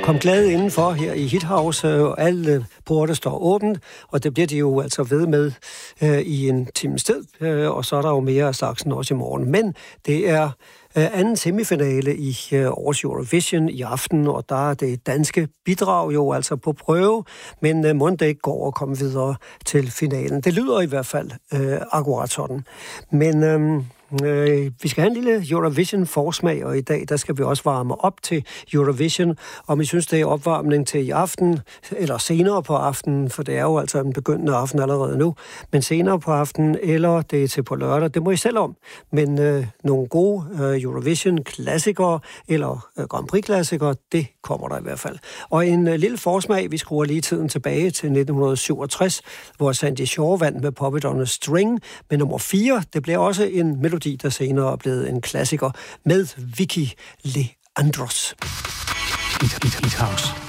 Kom glad indenfor her i Hithouse, og alle porte står åbent, og det bliver de jo altså ved med i en times tid, og så er der jo mere af slagsen også i morgen. Men det er anden semifinale i årets Eurovision i aften, og der er det danske bidrag jo altså på prøve, men mon det ikke går at komme videre til finalen. Det lyder i hvert fald akkurat sådan. Men vi skal have en lille Eurovision-forsmag, og i dag der skal vi også varme op til Eurovision. Om I synes, det er opvarmning til i aften, eller senere på aftenen, for det er jo altså en begyndende aften allerede nu, men senere på aftenen, eller det er til på lørdag, det må I selv om. Men nogle gode Eurovision-klassikere, eller Grand Prix-klassikere, det kommer der i hvert fald. Og en lille forsmag, vi skruer lige tiden tilbage til 1967, hvor Sandy Shaw vandt med Pop It On a String med nummer 4. Det blev også en melodi, der senere er blevet en klassiker med Vicky Leandros. Hithouse.